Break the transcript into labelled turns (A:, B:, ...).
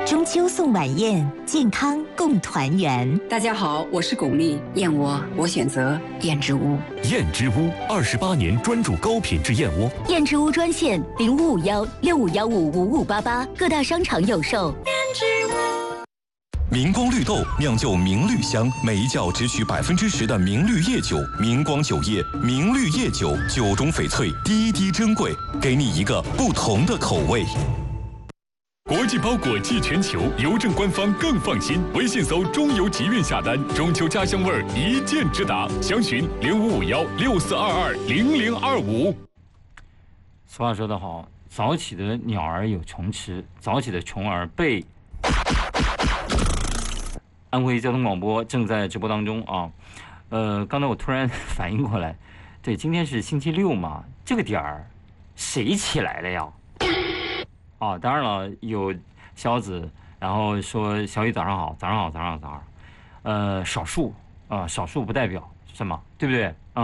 A: 中秋送晚宴，健康共团圆。
B: 大家好，我是巩俐，燕窝我选择燕之屋。
C: 燕之屋28年专注高品质燕窝。
A: 燕之屋专线0551651588，各大商场有售。燕之屋。
D: 明光绿豆酿就明绿香，每一窖只取10%的明绿叶酒。明光酒业明绿叶酒，酒中翡翠，滴滴珍贵，给你一个不同的口味。
C: 国际包裹寄全球，邮政官方更放心。微信搜“中邮集运”下单，中秋家乡味儿一键直达。详询055164220025。
E: 俗话说得好，早起的鸟儿有虫吃，早起的虫儿被。安徽交通广播正在直播当中啊，刚才我突然反应过来，对，今天是星期六嘛，这个点儿谁起来了呀？啊，当然了，有小子，然后说小雨早上好，早上好，早上好，早上好，少数啊，少数不代表什么，对不对？